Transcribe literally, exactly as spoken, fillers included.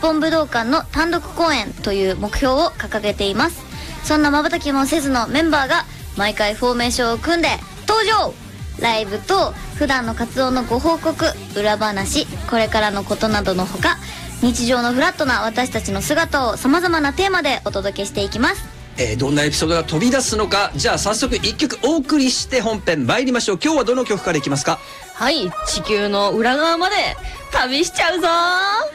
本武道館の単独公演という目標を掲げています。そんな瞬きもせずのメンバーが毎回フォーメーションを組んで登場。ライブと普段の活動のご報告、裏話、これからのことなどのほか、日常のフラットな私たちの姿をさまざまなテーマでお届けしていきます。 えー、どんなエピソードが飛び出すのか、じゃあ早速いっきょくお送りして本編参りましょう。今日はどの曲からいきますか？ はい、地球の裏側まで旅しちゃうぞー。